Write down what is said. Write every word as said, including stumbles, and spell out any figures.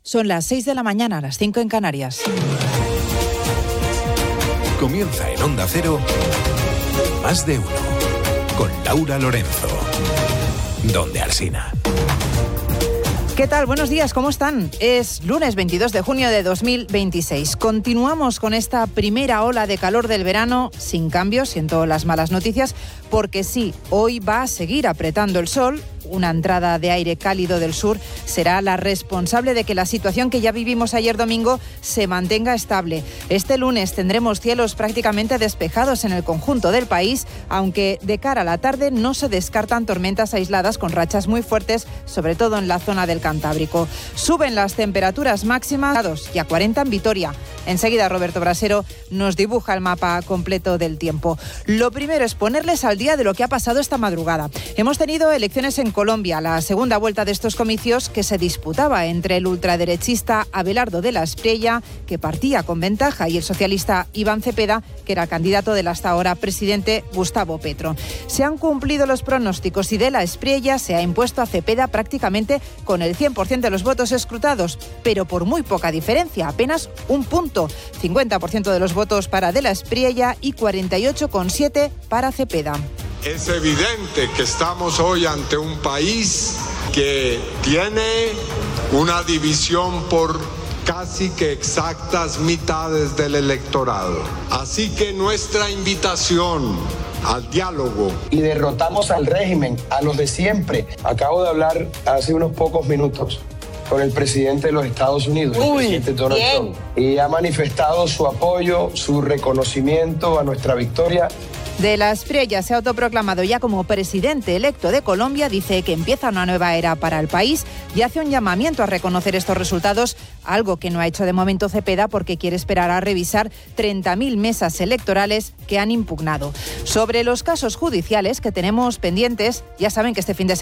Son las seis de la mañana, las cinco en Canarias. Comienza en Onda Cero, Más de Uno, con Laura Lorenzo. Donde Alsina. ¿Qué tal? Buenos días, ¿cómo están? Es lunes veintidós de junio de dos mil veintiséis. Continuamos con esta primera ola de calor del verano, sin cambios, siento las malas noticias, porque sí, hoy va a seguir apretando el sol. Una entrada de aire cálido del sur será la responsable de que la situación que ya vivimos ayer domingo se mantenga estable. Este lunes tendremos cielos prácticamente despejados en el conjunto del país, aunque de cara a la tarde no se descartan tormentas aisladas con rachas muy fuertes, sobre todo en la zona del Cantábrico. Suben las temperaturas máximas a dos y a cuarenta en Vitoria. Enseguida Roberto Brasero nos dibuja el mapa completo del tiempo. Lo primero es ponerles al día de lo que ha pasado esta madrugada. Hemos tenido elecciones en Colombia, la segunda vuelta de estos comicios que se disputaba entre el ultraderechista Abelardo de la Espriella, que partía con ventaja, y el socialista Iván Cepeda, que era candidato del hasta ahora presidente Gustavo Petro. Se han cumplido los pronósticos y de la Espriella se ha impuesto a Cepeda prácticamente con el cien por ciento de los votos escrutados, pero por muy poca diferencia, apenas un punto. cincuenta por ciento de los votos para de la Espriella y cuarenta y ocho coma siete por ciento para Cepeda. Es evidente que estamos hoy ante un país que tiene una división por casi que exactas mitades del electorado. Así que nuestra invitación al diálogo. Y derrotamos al régimen, a los de siempre. Acabo de hablar hace unos pocos minutos con el presidente de los Estados Unidos, Uy, el presidente Donald bien. Trump, y ha manifestado su apoyo, su reconocimiento a nuestra victoria. De la Espriella se ha autoproclamado ya como presidente electo de Colombia, dice que empieza una nueva era para el país y hace un llamamiento a reconocer estos resultados, algo que no ha hecho de momento Cepeda porque quiere esperar a revisar treinta mil mesas electorales que han impugnado. Sobre los casos judiciales que tenemos pendientes, ya saben que este fin de semana